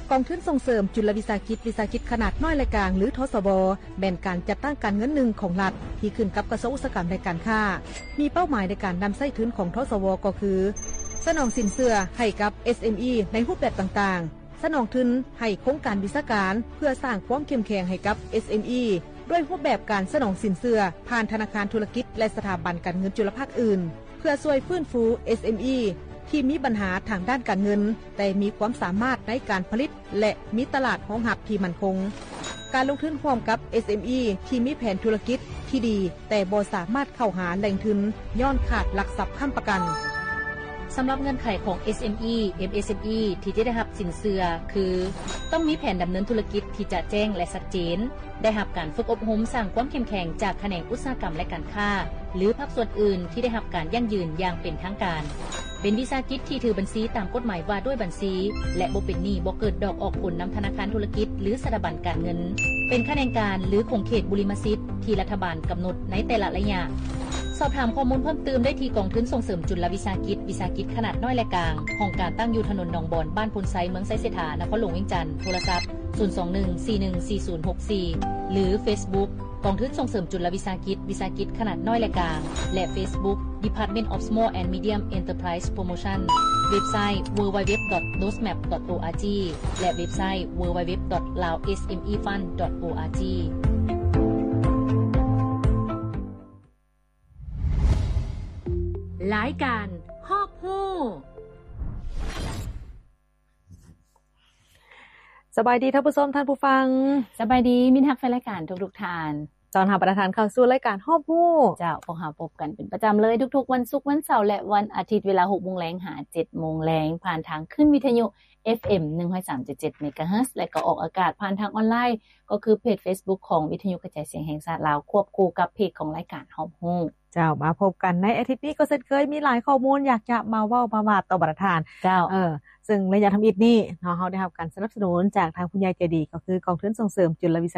กองทุนส่งเสริมจุลวิสาหกิจขนาดน้อยและกลางหรือทสวแบ่งการจัดตั้งการเงินหนึ่งของรัฐที่ขึ้นกับกระทรวงอุตสาหกรรมและการค้ามีเป้าหมายในการนำไส้ทุนของทสวก็คือสนองสินเชื่อให้กับ SME ในรูปแบบต่างๆสนองทุนให้โครงการวิชาการเพื่อสร้างความเข้มแข็งให้กับ SME ด้วยรูปแบบการสนองสินเชื่อผ่านธนาคารธุรกิจและสถาบันการเงินจุลภาคอื่นเพื่อช่วยฟื้นฟู SME ที่มีปัญหาทางด้านการเงินแต่มีความสามารถในการผลิตและมีตลาดรองรับที่มั่นคงการลงทุนร่วมกับ SME ที่มีแผนธุรกิจที่ดีแต่บ่สามารถเข้าหาแหล่งทุนย้อนขาดหลักทรัพย์ค้ำประกันสำหรับเงื่อนไขของ SME MSME ที่จะได้รับสินเชื่อคือต้องมีแผนดำเนินธุรกิจที่จะแจ้งและชัดเจนได้รับการฝึกอบรมสร้างความเข้มแข็งจากแขนงอุตสาหกรรมและการค้าหรือภาคส่วนอื่นที่ได้รับการยั่งยืนอย่างเป็นทางการเป็นวิสาหกิจที่ถือบัญชีตามกฎหมายว่าด้วยบัญชีและบ่เป็นหนี้บ่เกิดดอกออกผลนำธนาคารธุรกิจหรือสถาบันการเงินเป็นแขนงการหรือคงเขตบุริมสิทธิ์ที่รัฐบาลกำหนดในแต่ละระยะสอบถามข้อมูลเพิ่มเติมได้ที่กองทุนส่งเสริมจุลวิสาหกิจขนาดน้อยและกลางห้องการตั้งอยู่ถนนหนองบอนบ้านพลไซเมืองไซเสถานครหลวงเวียงจันทร์โทรศัพท์021414064หรือ Facebook กองทุนส่งเสริมจุลวิสาหกิจขนาดน้อยและกลางและ Facebook Department of Small and Medium Enterprise Promotion เว็บไซต์ www.roadmap.org และเว็บไซต์ www.laosmefund.orgรายการฮอบฮู้สบายดีท่านผู้ชมท่านผู้ฟังสบายดีมิตรฮักแฟนรายการทุกท่านตอนหาประธานเข้าสู่รายการฮอบฮู้เจ้าพวกเราพบกันเป็นประจำเลยทุกๆวันศุกร์วันเสาร์และวันอาทิตย์เวลา 6:00 นหา 7:00 นผ่านทางขึ้นวิทยุ FM 103.7 เมกะเฮิรตซ์และก็ออกอากาศผ่านทางออนไลน์ก็คือเพจ Facebook ของวิทยุกระจายเสียงแห่งชาติลาวควบคู่กับเพจของรายการฮอบฮู้เจ้ามาพบกันในอาทิตย์นี้ก็เช่นเคยมีหลายข้อมูลอยากจะมาเว้ามาว่าต่อประธานเจ้าซึ่งระยะทำอิฐนี้เนาะเฮาได้รับการสนับสนุนจากทางผู้ใหญ่ใจดีก็คือกองทุนส่งเสริมจุลวิส